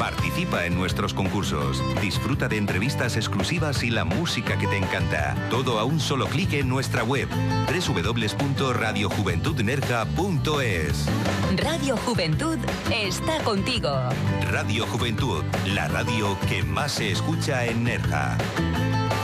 Participa en nuestros concursos. Disfruta de entrevistas exclusivas y la música que te encanta. Todo a un solo clic en nuestra web www.radiojuventudnerja.es. Radio Juventud está contigo. Radio Juventud, la radio que más se escucha en Nerja.